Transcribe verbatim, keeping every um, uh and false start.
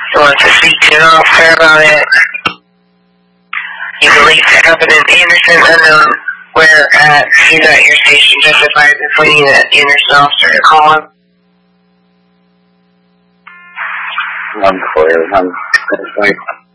You want to speak to an officer about it? You can leave pickup at Anderson unknown where uh, he's at your station. Just advise if we need an Anderson officer to call him. I'm clear. I'm, I'm